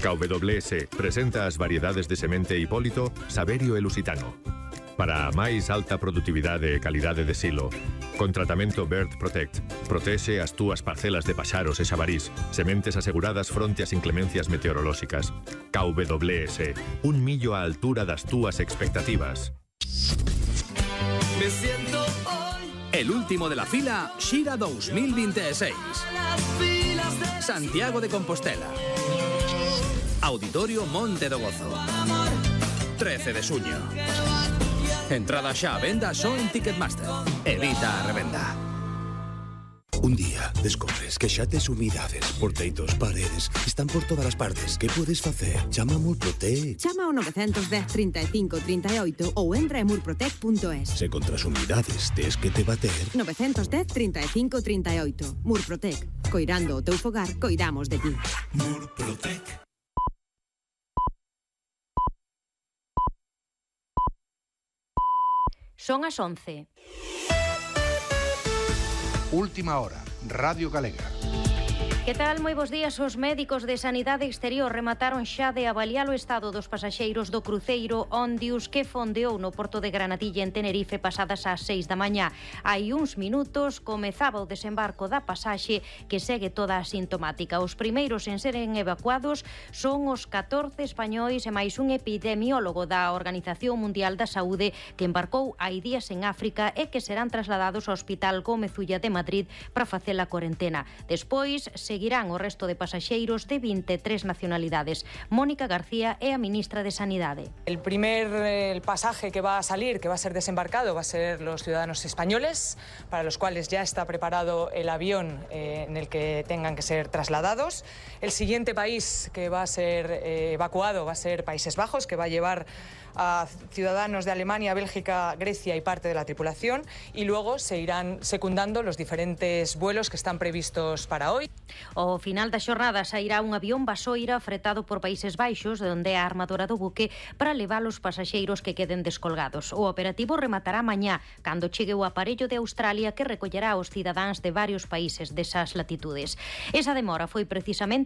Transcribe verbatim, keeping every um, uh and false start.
K W S presenta as variedades de semente Hipólito, Saverio e Lusitano. Para a máis alta produtividade e calidade de silo, con tratamento Bird Protect, protexe as túas parcelas de paxaros e xabarís, sementes aseguradas fronte ás inclemencias meteorolóxicas. K W S, un millo á altura das túas expectativas. Me siento hoy El último de la fila, Xira dos mil veintiséis. Santiago de Compostela. Auditorio Monte do Gozo. trece de xuño. Entrada xa a venda só en Ticketmaster. Evita a revenda. Un día descobres que xa tes humidades por teitos, paredes, están por todas as partes. Que podes facer? Chama a Murprotec. Chama ao nove un cero, trinta e cinco, trinta e oito ou entra en murprotec punto es. Se contra as humidades tes que te bater. nove un cero, trinta e cinco, trinta e oito. Murprotec. Coirando o teu fogar, coidamos de ti. Murprotec. Son as once. Última hora, Radio Galega. Que tal? Moi bons días. Os médicos de Sanidade Exterior remataron xa de avaliar o estado dos pasaxeiros do cruceiro Ondius que fondeou no porto de Granadilla en Tenerife pasadas ás seis da mañá. Hai uns minutos comezaba o desembarco da pasaxe que segue toda asintomática. Os primeiros en seren evacuados son os catorce españois e máis un epidemiólogo da Organización Mundial da Saúde que embarcou hai días en África e que serán trasladados ao Hospital Gómez Ulla de Madrid para facer a cuarentena. Despois, se seguirán o resto de pasaxeiros de vinte e tres nacionalidades. Mónica García é a ministra de Sanidade. El primer el pasaje que va a salir, que va a ser desembarcado, va a ser los ciudadanos españoles, para los cuales ya está preparado el avión eh, en el que tengan que ser trasladados. El siguiente país que va a ser eh, evacuado va a ser Países Bajos, que va a llevar a ciudadanos de Alemania, Bélgica, Grecia y parte de la tripulación, y luego se irán secundando los diferentes vuelos que están previstos para hoy. Ao final da xornada sairá un avión vasoira fretado por Países Baixos, de onde é a armadora do buque, para levar os pasaxeiros que queden descolgados. O operativo rematará mañá, cando chegue o aparello de Australia que recollerá os cidadáns de varios países desas latitudes. Esa demora foi precisamente